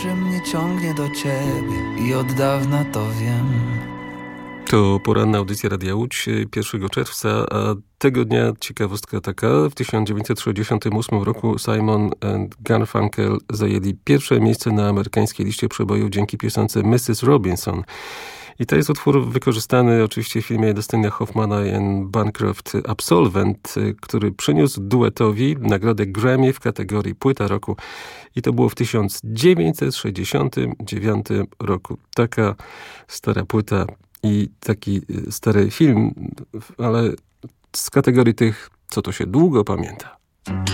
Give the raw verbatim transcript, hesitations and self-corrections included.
że mnie ciągnie do ciebie i od dawna to wiem. To poranna audycja Radia Łódź pierwszego czerwca, a tego dnia ciekawostka taka. W tysiąc dziewięćset sześćdziesiątym ósmym roku Simon and Garfunkel zajęli pierwsze miejsce na amerykańskiej liście przebojów dzięki piosence missus Robinson. I to jest utwór wykorzystany oczywiście w filmie Dustina Hoffmana i Bancroft Absolvent, który przyniósł duetowi nagrodę Grammy w kategorii Płyta Roku. I to było w tysiąc dziewięćset sześćdziesiątym dziewiątym roku. Taka stara płyta i taki stary film, ale z kategorii tych, co to się długo pamięta.